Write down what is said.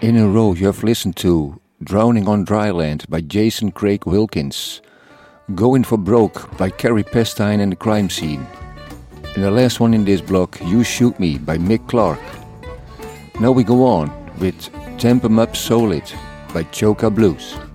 In a row you have listened to Drowning on Dry Land by Jason Craig Wilkins, Going for Broke by Carrie Pastine and the Crime Scene, and the last one in this block, You Shoot Me by Mick Clark. Now we go on with Tamp 'Em Up Solid by Choka Blues.